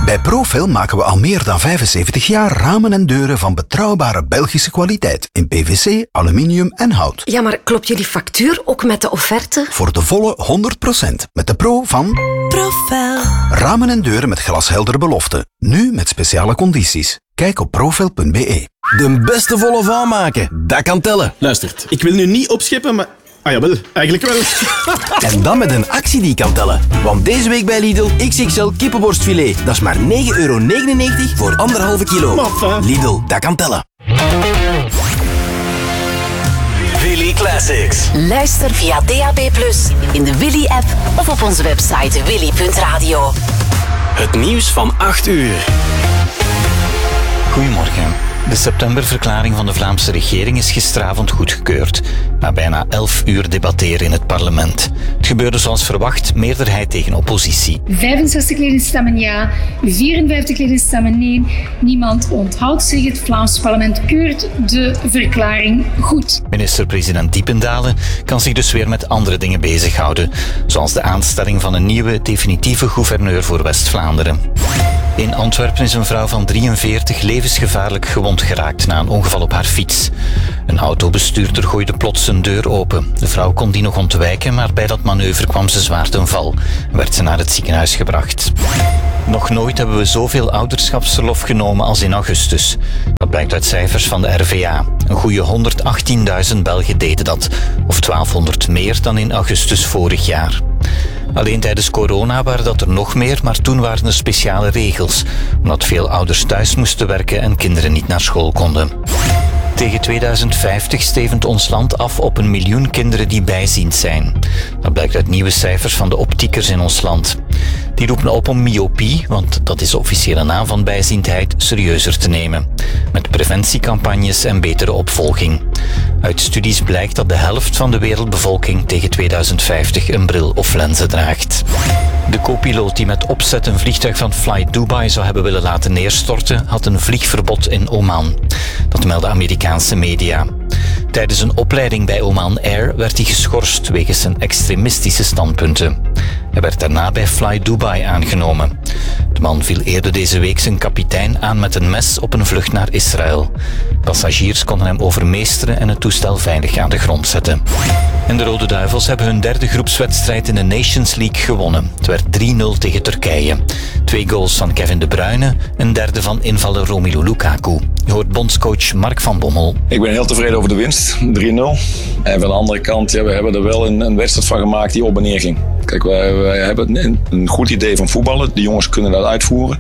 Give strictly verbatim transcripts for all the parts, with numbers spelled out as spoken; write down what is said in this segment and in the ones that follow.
Bij Profil maken we al meer dan vijfenzeventig jaar ramen en deuren van betrouwbare Belgische kwaliteit. In P V C, aluminium en hout. Ja, maar klopt jullie factuur ook met de offerte? Voor de volle honderd procent. Met de Pro van... Profil. Ramen en deuren met glasheldere beloften. Nu met speciale condities. Kijk op profil punt b e. De beste volle van maken, dat kan tellen. Luistert, ik wil nu niet opscheppen, maar... Ah jawel, eigenlijk wel. En dan met een actie die kan tellen. Want deze week bij Lidl X X L kippenborstfilet. Dat is maar negen euro negenennegentig voor anderhalve kilo. Maffa. Lidl, dat kan tellen. Willy Classics. Luister via D A B plus, in de Willy-app of op onze website willy punt radio. Het nieuws van acht uur. Goedemorgen. De septemberverklaring van de Vlaamse regering is gisteravond goedgekeurd. Na bijna elf uur debatteren in het parlement. Het gebeurde zoals verwacht, meerderheid tegen oppositie. vijfenzestig leden stemmen ja, vierenvijftig leden stemmen nee. Niemand onthoudt zich. Het Vlaams parlement keurt de verklaring goed. Minister-president Diependalen kan zich dus weer met andere dingen bezighouden. Zoals de aanstelling van een nieuwe definitieve gouverneur voor West-Vlaanderen. In Antwerpen is een vrouw van drieënveertig levensgevaarlijk gewond geraakt na een ongeval op haar fiets. Een autobestuurder gooide plots zijn deur open. De vrouw kon die nog ontwijken, maar bij dat manoeuvre kwam ze zwaar ten val en werd ze naar het ziekenhuis gebracht. Nog nooit hebben we zoveel ouderschapsverlof genomen als in augustus. Dat blijkt uit cijfers van de R V A. Een goede honderdachttienduizend Belgen deden dat, of twaalfhonderd meer dan in augustus vorig jaar. Alleen tijdens corona waren dat er nog meer, maar toen waren er speciale regels, omdat veel ouders thuis moesten werken en kinderen niet naar school konden. Tegen tweeduizend vijftig stevend ons land af op een miljoen kinderen die bijziend zijn. Dat blijkt uit nieuwe cijfers van de optiekers in ons land. Die roepen op om myopie, want dat is de officiële naam van bijziendheid, serieuzer te nemen. Met preventiecampagnes en betere opvolging. Uit studies blijkt dat de helft van de wereldbevolking tegen tweeduizend vijftig een bril of lenzen draagt. De co-piloot die met opzet een vliegtuig van Fly Dubai zou hebben willen laten neerstorten, had een vliegverbod in Oman. Dat melden Amerikaanse media. Tijdens een opleiding bij Oman Air werd hij geschorst wegens zijn extremistische standpunten. Hij werd daarna bij Fly Dubai aangenomen. De man viel eerder deze week zijn kapitein aan met een mes op een vlucht naar Israël. Passagiers konden hem overmeesteren en het toestel veilig aan de grond zetten. En de Rode Duivels hebben hun derde groepswedstrijd in de Nations League gewonnen. Het werd drie nul tegen Turkije. Twee goals van Kevin De Bruyne, een derde van invaller Romelu Lukaku. Je hoort bondscoach Mark van Bommel. Ik ben heel tevreden over de winst, drie nul. En van de andere kant, ja, we hebben er wel een, een wedstrijd van gemaakt die op en neer ging. Kijk, wij, wij hebben een, een goed idee van voetballen. De jongens kunnen dat uitvoeren.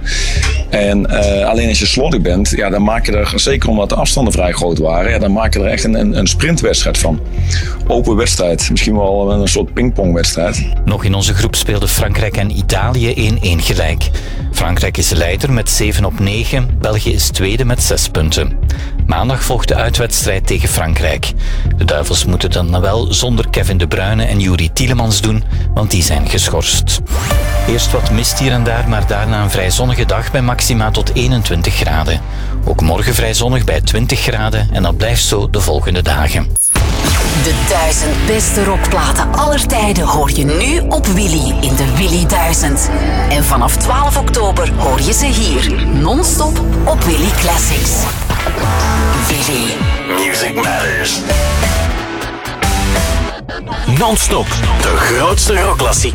En uh, alleen als je slordig bent, ja, dan maak je er, zeker omdat de afstanden vrij groot waren, ja, dan maak je er echt een, een sprintwedstrijd van. Open wedstrijd, misschien wel een soort pingpongwedstrijd. Nog in onze groep speelden Frankrijk en Italië één één gelijk. Frankrijk is leider met zeven op negen, België is tweede met zes punten. Maandag volgt de uitwedstrijd tegen Frankrijk. De Duivels moeten dan wel zonder Kevin De Bruyne en Yuri Tielemans doen, want die zijn geschorst. Eerst wat mist hier en daar, maar daarna een vrij zonnige dag bij maxima tot eenentwintig graden. Ook morgen vrij zonnig bij twintig graden en dat blijft zo de volgende dagen. De duizend beste rockplaten aller tijden hoor je nu op Willy in de Willy duizend. En vanaf twaalf oktober hoor je ze hier, non-stop op Willy Classics. Willy. Music Matters. Non-stop. De grootste rockklassiekers.